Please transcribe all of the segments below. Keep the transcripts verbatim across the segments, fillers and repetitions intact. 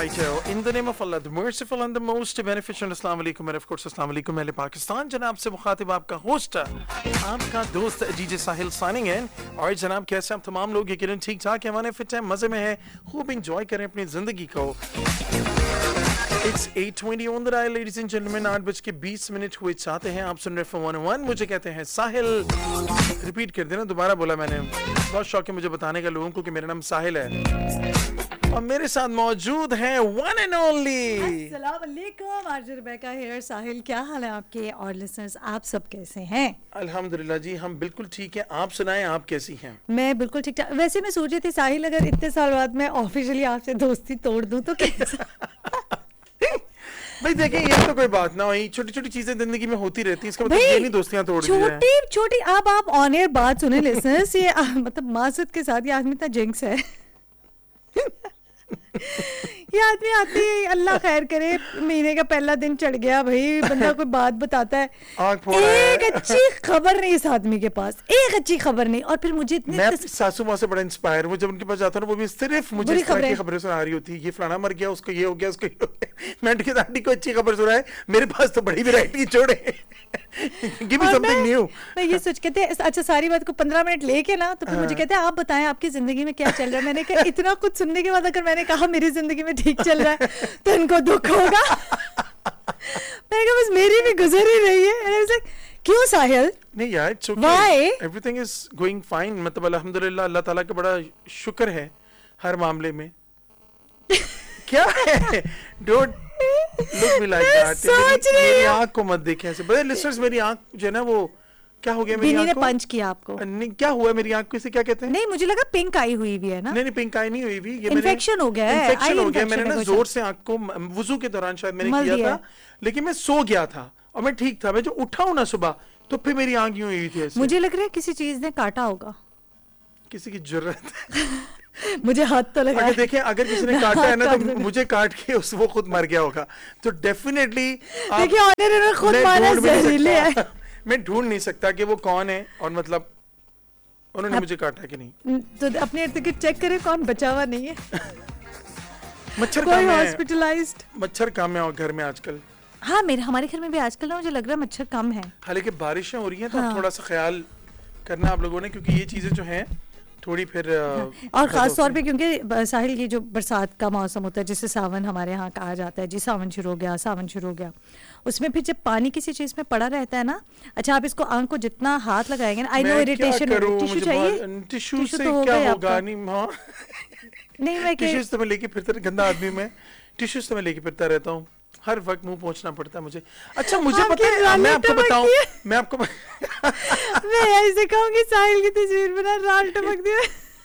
right, yo. In the name of Allah, the merciful and the most beneficent. Assalamu alaikum and of course Assalamu alaikum अहले पाकिस्तान. जनाब से मुखातिब आपका host, आपका दोस्त अजीज साहिल signing in. और जनाब कैसे आप तमाम लोग यकीनन ठीक ठाक हैं, हमारे फिट हैं, मजे में हैं, खूब इंजॉय करें अपनी जिंदगी को. It's eight twenty on the dial, ladies and gentlemen. आठ बज के बीस मिनट हुए चाहते हैं. आप सुन रहे हैं वन वन. मुझे कहते हैं साहिल. रिपीट कर देना, दोबारा बोला मैंने. बहुत शौक है मुझे बताने का लोगों को कि मेरा नाम साहिल है. और मेरे साथ मौजूद हैं वन एंड ओनली. अस्सलाम वालेकुम. RJ Rebecca here. साहिल, क्या हाल है आपके और लिसनर्स, आप सब कैसे हैं? अल्हम्दुलिल्लाह जी, हम बिल्कुल ठीक हैं. आप सुनाएं, आप कैसी हैं? मैं बिल्कुल ठीक ठाक. वैसे मैं सोच रही थी साहिल, अगर इतने साल बाद मैं ऑफिशियली आपसे दोस्ती तोड़ दूं तो कैसा? भाई देखें, ये तो कोई बात ना हुई. छोटी छोटी चीजें जिंदगी में होती रहती हैं, इसका मतलब ये नहीं दोस्तियां तोड़ दी जाएं. छोटी छोटी अब आप ऑन एयर बात सुने लिसनर्स, ये आ, मतलब मासूद के साथ ये आदमी इतना जिंक्स है. ये आदमी आते ही अल्लाह खैर करे, महीने का पहला दिन चढ़ गया भाई, बंदा कोई बात बताता है, एक अच्छी खबर नहीं इस आदमी के पास, एक अच्छी खबर नहीं. और फिर मुझे इतनी मैं सासू माँ से बड़ा इंस्पायर हूँ. जब उनके पास जाता हूँ वो भी सिर्फ मुझे इस तरह की खबरें सुना रही होती है. ये फलाना मर गया, उसको ये हो गया, उसको ये हो गया. मैं उनकी दादी को अच्छी खबर सुनाए, मेरे पास तो बड़ी वैरायटी छोड़े. Give me something new. मैं ये सोच कहते हैं अच्छा सारी बात को पंद्रह मिनट लेके ना, तो फिर मुझे कहते हैं आप बताएं आपकी जिंदगी में क्या चल रहा है. मैंने कहा इतना कुछ सुनने के बाद अगर मैंने कहा मेरी जिंदगी में ठीक चल रहा है तो इनको दुख होगा. मैंने कहा बस मेरी भी गुजर ही रही है. क्यों साहिल? नहीं यार, it's okay. Why? Everything is going fine. मतलब अल्हम्दुलिल्लाह, अल्लाह ताला का बड़ा शुक्र है हर मामले में. क्या है? Don't look me like that. मेरी, मेरी आँख को मत देखें ऐसे. बड़े लिसनर्स, मेरी आँख जो है ना वो क्या हो गया मेरी आँख को? पंच किया आपको? नहीं, क्या हुआ मेरी आँख को, इसे क्या कहते हैं? नहीं, मुझे लगा पिंक आई हुई भी है ना. नहीं नहीं, पिंक आई नहीं हुई भी. ये इन्फेक्शन हो गया है. इन्फेक्शन हो गया. मैंने ना जोर से आँख को वुजू के दौरान शायद मैंने किया था, लेकिन मैं सो गया था और मैं ठीक था. मैं जो उठा हूँ ना सुबह, तो फिर मेरी आँख यूं हुई थी ऐसे. मुझे लग रहा है किसी चीज ने काटा होगा. किसी की जरूरत मुझे हाथ तो लगा. अगर देखें, अगर किसी ने काटा है ना तो मुझे काट के उस वो खुद मर गया होगा. तो डेफिनेटली देखिए ऑनर ने खुद मारा, जहरीले है. मैं ढूंढ नहीं सकता कि वो कौन है और मतलब उन्होंने मुझे काटा कि नहीं. तो अपने इर्द गिर्द चेक करें कौन बचा हुआ नहीं है. मच्छर कोई कम है, हॉस्पिटलाइज्ड मच्छर कम है और घर में आजकल. हाँ, मेरे हमारे घर में भी आजकल ना मुझे लग रहा है मच्छर कम है. हालांकि बारिशें हो रही हैं तो हाँ. थोड़ा सा ख्याल करना आप लोगों ने, क्योंकि ये चीजें जो हैं थोड़ी फिर हाँ. और ख़ास तौर पे क्योंकि साहिल ये जो बरसात का मौसम होता है, जिसे सावन हमारे यहाँ कहा जाता है, जी सावन शुरू हो गया, सावन शुरू हो गया, उसमें फिर जब पानी किसी चीज़ में पड़ा रहता है ना, अच्छा आप इसको आंख को जितना हाथ लगाएंगे ना, आई नो इरिटेशन, टिश्यू चाहिए. टिश्यू से क्या होगा? नहीं नहीं, मैं टिश्यूज तो मैं लेके फिरता, गंदा आदमी मैं, टिश्यूज तो मैं लेके फिरता रहता हूँ. हर वक्त मुंह पहुंचना पड़ता है मुझे. अच्छा मुझे पता है, मैं आपको बताऊं, मैं आपको मैं ऐसे कहूंगी साहिल की तस्वीर बना, लाल टपक दिया.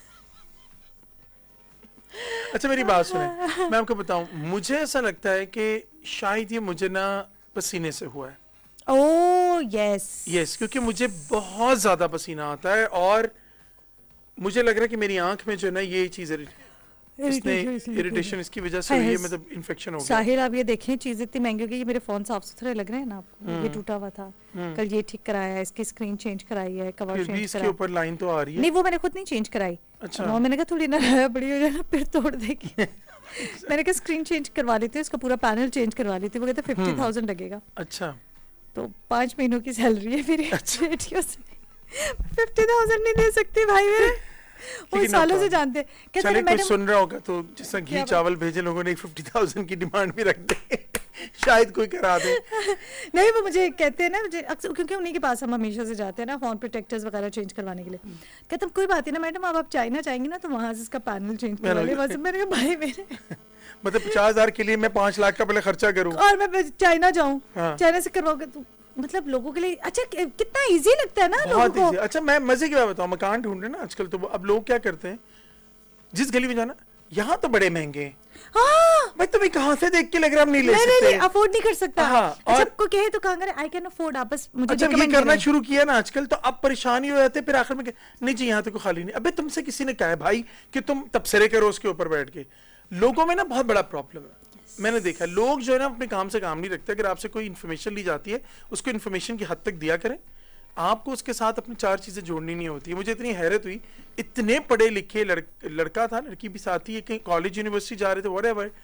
अच्छा मेरी बात सुने, मैं आपको बताऊं, मुझे ऐसा लगता है कि शायद ये मुझे ना पसीने से हुआ है. ओह यस यस, क्योंकि मुझे बहुत ज्यादा पसीना आता है और मुझे लग रहा है कि मेरी आंख में जो है ना ये चीज इसने इरिटेशन इसकी वजह से हुई है, मतलब इन्फेक्शन हो गया. साहिल आप ये देखें, चीज इतनी महंगी हो गई. ये मेरे फोन साफ सुथरे लग रहे हैं ना आपको? ये टूटा हुआ था, कल ये ठीक कराया है, इसकी स्क्रीन चेंज कराई है, कवर चेंज कराया. इसके ऊपर लाइन तो आ रही है. नहीं, वो मैंने खुद नहीं चेंज कराई. अच्छा, वो मैंने कहा थोड़ी ना बड़ी हो जाए ना फिर तोड़ देगी. मैंने कहा स्क्रीन चेंज करवा ली थी, उसका पूरा पैनल चेंज करवा ली थी. वो कहते फिफ्टी थाउजेंड लगेगा. अच्छा, तो पांच महीनों की सैलरी है मेरी. अच्छा, फिफ्टी थाउजेंड नहीं दे सकती भाई मेरे. वो सालों से जानते हैं. चलिए कोई सुन रहा होगा तो जिससे घी चावल भेजे लोगों ने फिफ्टी थाउजेंड की डिमांड भी रख दे. शायद कोई करा दे. नहीं, वो मुझे कहते हैं ना, मुझे अक्सर, क्योंकि उन्हीं के पास हम हमेशा से जाते हैं ना फोन प्रोटेक्टर्स वगैरह चेंज करवाने के लिए. कहते हैं कोई बात नहीं ना मैडम, अब आप चाइना जाएंगी ना तो वहां से इसका पैनल चेंज करवा ले. बस मैंने कहा भाई मेरे मतलब पचास हजार के लिए मैं पांच लाख का पहले खर्चा करूं और मैं चाइना जाऊं. चाइना से करवाओगे तो मतलब लोगों के लिए अच्छा कितना इजी लगता है ना लोगों को. अच्छा मैं मजे की बात बताऊं, मकान ढूंढ रहे ना आजकल, तो अब लोग क्या करते हैं, जिस गली में जाना, यहाँ तो बड़े महंगे हैं. हाँ, भाई तुम्हें कहाँ से देख के लग रहा है हम नहीं ले नहीं, सकते, नहीं, अफोर्ड नहीं कर सकता. हाँ, अच्छा आपको कहे तो कहाँ आई कैन अफोर्ड, आप बस मुझे जब ये करना शुरू किया ना आजकल, तो अब परेशानी हो जाते. फिर आखिर में नहीं जी यहाँ तो कोई खाली नहीं. अबे तुमसे किसी ने कहा है भाई कि तुम तबसरे करो उसके ऊपर बैठ के. लोगों में ना बहुत बड़ा प्रॉब्लम है. मैंने देखा लोग जो है ना अपने काम से काम नहीं रखते. अगर आपसे कोई इन्फॉर्मेशन ली जाती है, उसको इन्फॉर्मेशन की हद तक दिया करें. आपको उसके साथ अपनी चार चीजें जोड़नी नहीं होती है. मुझे इतनी हैरत हुई, इतने पढ़े लिखे लड़, लड़का था, लड़की भी साथ ही, कहीं कॉलेज यूनिवर्सिटी जा रहे थे, व्हाटएवर,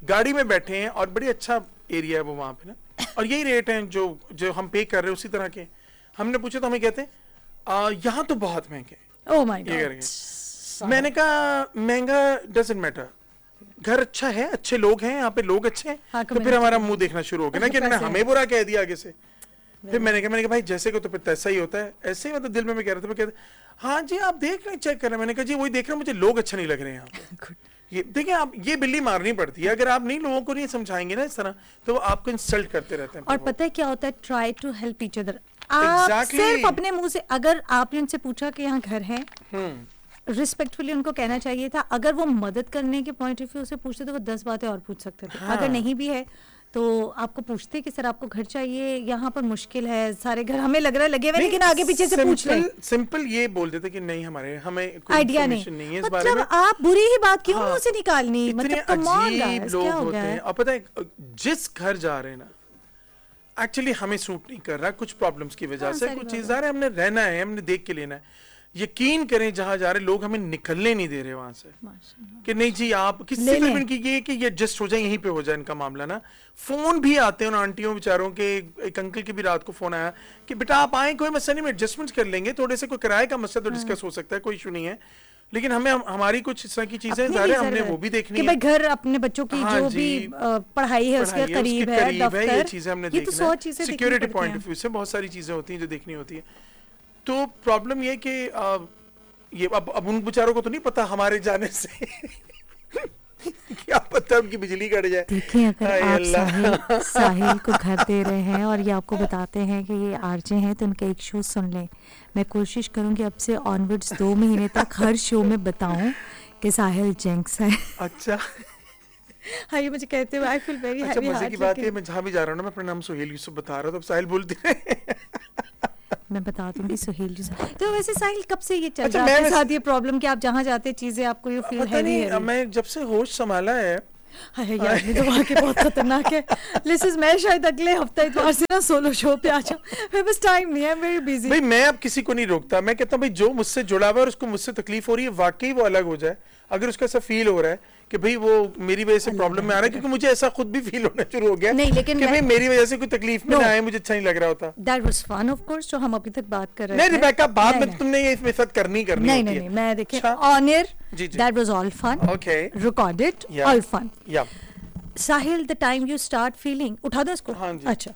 गाड़ी में बैठे हैं और बड़ी अच्छा एरिया है वो वहाँ पे ना, और यही रेट हैं जो जो हम पे कर रहे हैं उसी तरह के। हमने पूछा तो हमें कहते हैं यहाँ तो बहुत महंगे। Oh my God. मैंने कहा महंगा डजंट मैटर, घर अच्छा है, अच्छे लोग हैं यहाँ पे, लोग अच्छे हैं। हाँ, तो फिर हमारा मुंह देखना शुरू हो गया ना कि इन्होंने हमें बुरा कह दिया आगे से। फिर मैंने कहा मैंने कहा भाई जैसे को तो फिर ऐसा ही होता है। ऐसे ही मतलब दिल में मैं कह रहा था, मैं कहते हाँ जी आप देख रहे हैं, चेक कर रहे हैं। मैंने कहा जी वही देख रहे हैं, मुझे लोग अच्छा नहीं लग रहे हैं यहाँ पे। ये देखिए आप, ये बिल्ली मारनी पड़ती है अगर आप नहीं लोगों को नहीं समझाएंगे ना इस तरह, तो वो आपको इंसल्ट करते रहते हैं। और पता है क्या होता है, try to help each other. आप exactly. सिर्फ अपने मुंह से, अगर आपने उनसे पूछा कि यहाँ घर है, रिस्पेक्टफुली उनको कहना चाहिए था। अगर वो मदद करने के पॉइंट ऑफ व्यू से पूछते तो वो दस बातें और पूछ सकते थे। हाँ। अगर नहीं भी है तो आपको पूछते कि सर आपको घर चाहिए, यहाँ पर मुश्किल है, सारे घर हमें लग रहा है लगे हुए, लेकिन आगे पीछे से पूछ ले। सिंपल ये बोल देते कि नहीं हमारे हमें कोई आइडिया नहीं, नहीं है इस मतलब बारे में। आप बुरी ही बात क्यों मुंह हाँ, से निकालनी, मतलब अजीब लोग होते हैं। और पता है जिस घर जा रहे हैं ना, एक्चुअली हमें सूट नहीं कर रहा कुछ प्रॉब्लम्स की वजह से, कुछ चीज आ रहा है, हमने रहना है, हमने देख के लेना है। यकीन करें जहां जा रहे लोग हमें निकलने नहीं दे रहे वहां से कि नहीं जी आप किसी से भी ये कि ये एडजस्ट हो जाए, यहीं पे हो जाए इनका मामला ना। फोन भी आते हैं उन आंटियों बेचारों के, एक अंकल के भी रात को फोन आया कि बेटा आप आए, कोई मसला नहीं, एडजस्टमेंट कर लेंगे, थोड़े से कोई किराए का मसला तो डिस्कस हो सकता है, कोई इशू नहीं है, लेकिन हमें हम, हमारी कुछ इस तरह की चीजें ज़ाहिर हमने वो भी देखनी है कि भाई घर अपने बच्चों की जो भी पढ़ाई है उसके करीब है, दफ्तर, ये चीजें हमने देखना है। सिक्योरिटी पॉइंट ऑफ व्यू से बहुत सारी चीजें होती हैं जो देखनी होती है। तो प्रॉब्लम ये कि ये अब अब उन बेचारों को तो नहीं पता हमारे जाने से क्या पता उनकी बिजली कट जाए। देखिए अगर आप साहिल, साहिल को घर दे रहे हैं और ये आपको बताते हैं कि ये आरजे हैं तो उनका एक शो सुन लें। मैं कोशिश करूंगी अब से ऑनवर्ड्स दो महीने तक हर शो में बताऊं कि साहिल जेंक्स है। अच्छा हाँ, ये मुझे कहते हुए आई फील वेरी हैप्पी। अच्छा मजे की बात है, मैं जहाँ भी जा रहा हूँ ना मैं अपना नाम सुहेल यूसुफ बता रहा था, तो साहिल बोलते हैं मैं बता दूंगी सुहेल जी। तो वैसे साहिल कब से ये चल रहा है आपके साथ ये प्रॉब्लम कि आप जहाँ जाते चीजें आपको ये फील हैवी है? मैं जब से होश संभाला है, हाय यार ये तो वाकई बहुत खतरनाक है। लिसन मैं शायद अगले हफ्ते इतवार से ना सोलो शो पे आ जाऊं, मेरे पास टाइम नहीं है, वेरी बिजी। भाई मैं अब किसी को नहीं रोकता, मैं कहता हूँ भाई जो मुझसे जुड़ा हुआ है और उसको मुझसे तकलीफ हो रही है वाकई वो अलग हो जाए। अगर उसका ऐसा फील हो रहा है कि भाई वो मेरी वजह से प्रॉब्लम में आ रहा है, क्योंकि मुझे ऐसा खुद भी फील होना शुरू हो गया नहीं, लेकिन कि भाई मेरी वजह से कोई तकलीफ में ना आए, मुझे अच्छा नहीं लग रहा होता। That was fun of course जो हम अभी तक बात कर रहे हैं। नहीं रिबेका बाद में तुमने ये इसमें साथ करनी करनी नहीं नहीं मैं देखिए on air that was all fun, okay recorded, all fun. या साहिल the time you start feeling, उठा दो इसको। हाँ जी। अच्छा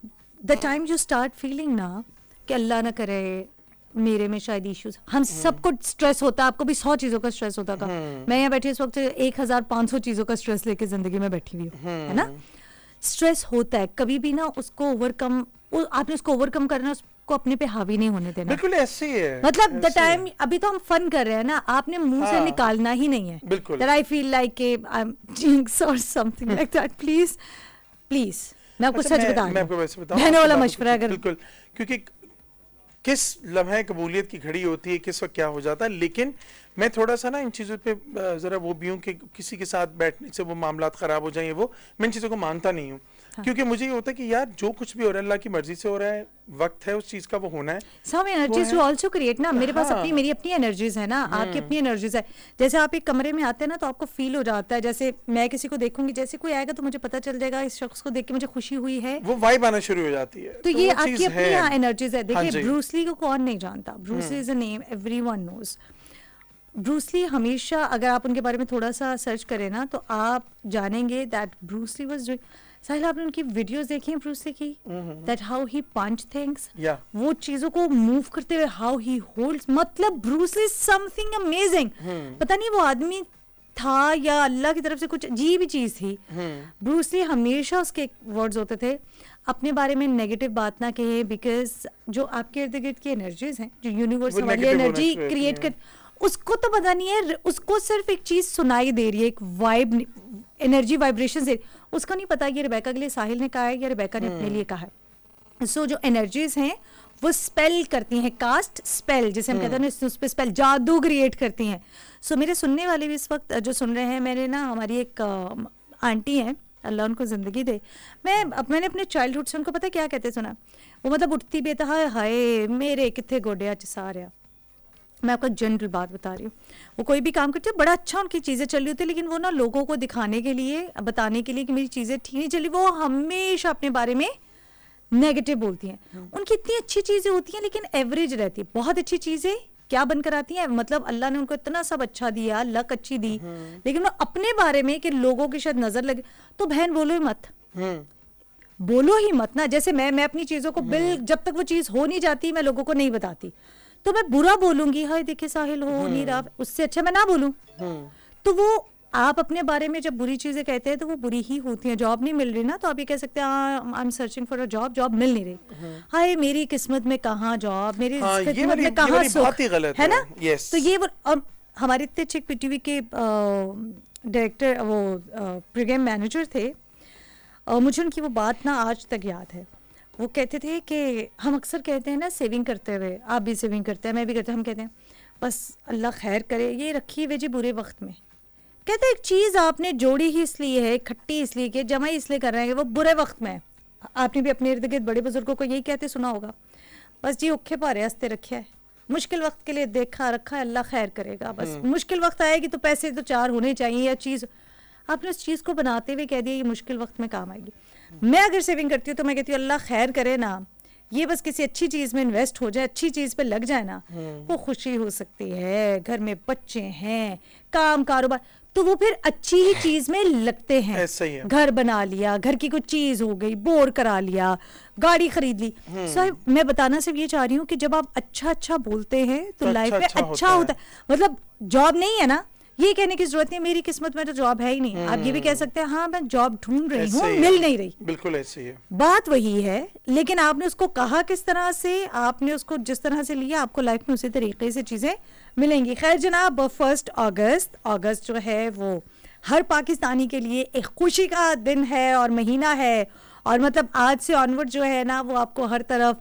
the time you start feeling ना कि अल्लाह ना करे मेरे में शायद इश्यूज, हम सबको स्ट्रेस होता है, आपको भी सौ चीजों का स्ट्रेस होता था। मैं यहाँ बैठी इस वक्त एक हजार पांच सौ चीजों का स्ट्रेस लेके जिंदगी में बैठी हुई हूँ, है ना। स्ट्रेस होता है, कभी भी ना उसको ओवरकम, आपने उसको ओवरकम करना, उसको अपने पे हावी नहीं होने देना। बिल्कुल ऐसे ही है, मतलब द टाइम अभी तो हम फन कर रहे हैं ना, आपने मुंह हाँ, से निकालना ही नहीं है। बिल्कुल that I feel like I am jinx और something like that. Please please मैं आपको सच बता मैं आपको वैसे बताऊं, बहनों वाला मशवरा अगर बिल्कुल, क्योंकि किस लम्हे कबूलियत की घड़ी होती है, किस वक्त क्या हो जाता है। लेकिन मैं थोड़ा सा ना इन चीज़ों पे ज़रा वो भी हूँ कि किसी के साथ बैठने से वो मामलात ख़राब हो जाएं, वो मैं इन चीज़ों को मानता नहीं हूँ। हाँ। क्योंकि मुझे ये होता है कि यार जो कुछ भी हो रहा है अल्लाह की मर्जी से हो रहा है, वक्त है उस चीज़ का, वो होना है। सम एनर्जीज यू आल्सो क्रिएट ना, मेरे पास अपनी मेरी अपनी एनर्जीज है ना, आपकी अपनी एनर्जीज है। जैसे आप एक कमरे में आते हैं ना तो आपको फील हो जाता है, जैसे मैं किसी को देखूंगी, जैसे कोई आएगा तो मुझे पता चल जाएगा इस शख्स को देख के मुझे खुशी हुई है, वो वाइब आना शुरू हो जाती है। तो ये आपकी अपनी एनर्जीज है। देखिए ब्रूस ली को कौन नहीं जानता, Bruce Lee is a name everyone knows. Bruce Lee हमेशा, अगर आप उनके बारे में थोड़ा सा सर्च करें ना तो आप जानेंगे that Bruce Lee was doing. साहिल आपने उनकी वीडियोस देखी हैं ब्रूस ली की, that how he punch things, वो चीजों को मूव करते हुए हाउ ही होल्ड्स, मतलब ब्रूस ली समथिंग अमेजिंग। पता नहीं वो आदमी था या अल्लाह की तरफ से कुछ अजीब ही चीज थी। ब्रूस ली हमेशा उसके वर्ड्स होते थे अपने बारे में नेगेटिव बात ना कहे, बिकॉज जो आपके इर्द गिर्द की एनर्जीज हैं, जो यूनिवर्स वाली एनर्जी क्रिएट कर, उसको तो पता नहीं है, उसको सिर्फ एक चीज सुनाई दे रही है, एक वाइब, एनर्जी वाइब्रेशन से, उसको नहीं पता ये रिबेका के लिए साहिल ने कहा है या रिबेका ने अपने लिए कहा है। सो so, जो एनर्जीज हैं वो स्पेल करती हैं, कास्ट स्पेल जिसे हम कहते हैं उस पे स्पेल, जादू क्रिएट करती हैं। सो so, मेरे सुनने वाले भी इस वक्त जो सुन रहे हैं, मेरे ना हमारी एक आंटी हैं, अल्लाह उनको जिंदगी दे, मैं अब मैंने अपने चाइल्डहुड से उनको पता क्या कहते सुना, वो मतलब उठती बेता हाय हाय मेरे कितने गोडिया च सारिया, मैं आपको जनरल बात बता रही हूँ, वो कोई भी काम करते हैं बड़ा अच्छा उनकी चीज़ें चल रही होती है, लेकिन वो ना लोगों को दिखाने के लिए, बताने के लिए कि मेरी चीज़ें ठीक नहीं चली, वो हमेशा अपने बारे में नेगेटिव बोलती हैं। उनकी इतनी अच्छी चीज़ें होती हैं लेकिन एवरेज रहती है। बहुत अच्छी चीज़ें क्या बन कर आती हैं, मतलब अल्लाह ने उनको इतना सब अच्छा दिया, लक अच्छी दी, लेकिन वो अपने बारे में कि लोगों की शायद नज़र लगे, तो बहन बोलो ही मत, बोलो ही मत ना। जैसे मैं मैं अपनी चीज़ों को बिल जब तक वो चीज़ हो नहीं जाती मैं लोगों को नहीं बताती, तो मैं बुरा बोलूंगी, हाय देखिए साहिल हो नहीं रहा, उससे अच्छा मैं ना बोलूं। तो वो आप अपने बारे में जब बुरी चीजें कहते हैं तो वो बुरी ही होती हैं। जॉब नहीं मिल रही ना, तो आप ये कह सकते हैं I am searching for a job, job मिल नहीं रही, हाय मेरी किस्मत में कहाँ जॉब, मेरी हाँ, किस्मत में कहाँ सुख, है ना। yes. तो ये वो, और हमारे इतने अच्छे पीटीवी के डायरेक्टर, वो प्रोग्राम मैनेजर थे, और मुझे उनकी वो बात ना आज तक याद है। वो कहते थे कि हम अक्सर कहते हैं ना सेविंग करते हुए, आप भी सेविंग करते हैं, मैं भी करते हैं, हम कहते हैं बस अल्लाह खैर करे, ये रखी हुए जी बुरे वक्त में। कहते हैं एक चीज़ आपने जोड़ी ही इसलिए है, खट्टी इसलिए कि जमा इसलिए कर रहे हैं, वो बुरे वक्त में। आपने भी अपने इर्द गिर्द बड़े बुजुर्गों को यही कहते सुना होगा, बस जी औखे पारे हंसते रखे है, मुश्किल वक्त के लिए देखा रखा है, अल्लाह खैर करेगा। बस मुश्किल वक्त आएगी तो पैसे तो चार होने चाहिए, या चीज़ आपने उस चीज़ को बनाते हुए कह दिया ये मुश्किल वक्त में काम आएगी। मैं अगर सेविंग करती हूँ तो मैं कहती हूँ अल्लाह खैर करे ना, ये बस किसी अच्छी चीज़ में इन्वेस्ट हो जाए, अच्छी चीज़ पे लग जाए ना, वो खुशी हो सकती है, घर में बच्चे हैं, काम कारोबार, तो वो फिर अच्छी ही चीज़ में लगते हैं। ऐसा ही है। घर बना लिया, घर की कुछ चीज़ हो गई, बोर करा लिया, गाड़ी खरीद ली। सो मैं बताना सिर्फ ये चाह रही हूँ कि जब आप अच्छा अच्छा बोलते हैं तो, तो लाइफ अच्छा में अच्छा अच्छा होता होता है। मतलब जॉब नहीं है ना, ये कहने की जरूरत नहीं मेरी किस्मत में तो जॉब है ही नहीं। आप ये भी कह सकते हैं हाँ मैं जॉब ढूंढ रही हूँ, मिल नहीं रही, बिल्कुल ऐसे ही है, बात वही है। लेकिन आपने उसको कहा किस तरह से, आपने उसको जिस तरह से लिया, आपको लाइफ में उसी तरीके से चीजें मिलेंगी। खैर जनाब, फर्स्ट अगस्त अगस्त जो है वो हर पाकिस्तानी के लिए एक खुशी का दिन है और महीना है, और मतलब आज से ऑनवर्ड जो है ना वो आपको हर तरफ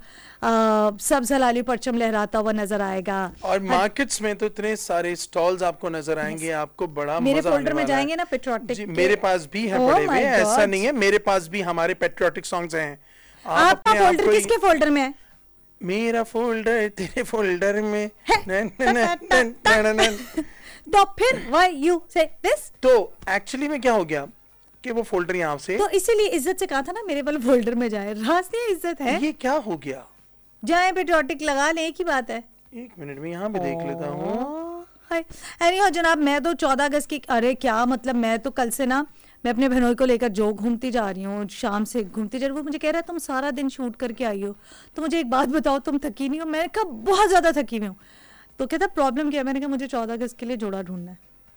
सब्ज हलाली परचम लहराता हुआ नजर आएगा, और मार्केट्स में तो इतने सारे स्टॉल्स आपको नजर आएंगे, आपको बड़ा मेरे मजा फोल्डर आने में वाला जाएंगे है। ना पेट्रियोटिक, मेरे पास भी है Oh पड़े हुए, my ऐसा God. नहीं है, मेरे पास भी हमारे पेट्रियोटिक सॉन्ग्स हैं। आप आपका अपने आप फोल्डर को ही- किसके फोल्डर में है? मेरा फोल्डर तेरे फोल्डर में none, none, none, none, none, none. तो फिर व्हाई यू से दिस? तो एक्चुअली में क्या हो गया कि वो फोल्डर यहाँ से, तो इसीलिए इज्जत से कहा था ना मेरे वाले फोल्डर में जाए, रास्ते इज्जत है, ये क्या हो गया, जाए पेट्रियोटिक लगा ले, एक ही बात है। एक मिनट में यहाँ पे देख लेता हूँ। हाय एनीहाउ जनाब, मैं तो चौदह अगस्त की, अरे क्या मतलब, मैं तो कल से ना मैं अपने बहनोई को लेकर जो घूमती जा रही हूँ, शाम से घूमती जा रही हूँ। वो मुझे कह रहा है तुम सारा दिन शूट करके आई हो, तो मुझे एक बात बताओ तुम थकी नहीं हो? मैंने कहा बहुत ज्यादा थकी हुई हूँ। तो कहता प्रॉब्लम क्या है? मैंने कहा मुझे चौदह अगस्त के लिए जोड़ा ढूंढना है।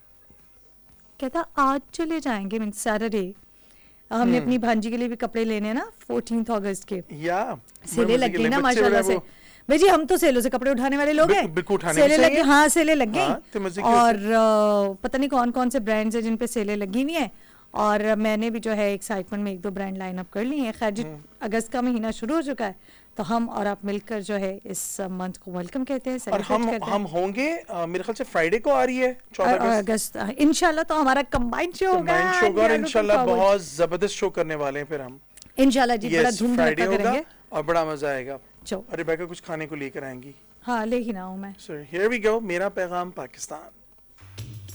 कहता आज चले जाएंगे, मीन सैटरडे, हमने अपनी भांजी के लिए भी कपड़े लेने हैं ना फोर्टीन अगस्त के, या सेले लग गई ना माशाल्लाह से। भाई जी हम तो सेलों से कपड़े उठाने वाले लोग हैं, बिल्कुल उठाने सेले भी लग गई, चाहिए। हाँ सेले लग गई। हाँ, तो मजे की और अ, पता नहीं कौन कौन से ब्रांड्स हैं जिन पे सेले लगी हुई हैं, और मैंने भी जो है एक्साइटमेंट में एक दो ब्रांड लाइन अप कर ली है। खैर जी अगस्त का महीना शुरू हो चुका है, तो हम और आप मिलकर जो है इस मंथ को वेलकम कहते हैं, और सेलिब्रेट हम करते हैं। हम होंगे अ, मेरे ख्याल से फ्राइडे को आ रही है चौदह और- और अगस्त अगस्त इंशाल्लाह तो हमारा कंबाइंड शो होगा, कंबाइंड शो होगा, और We are looking इंशाल्लाह forward. बहुत जबरदस्त शो करने वाले हैं फिर हम। इंशाल्लाह जी बड़ा यस, धूम फ्राइडे धड़का होगा करेंगे। और बड़ा मजा आएगा। चलो और रिबेका कुछ खाने को लेकर आएंगी। हाँ ले ही ना हूँ मैं। सो हियर वी गो, मेरा पैगाम पाकिस्तान।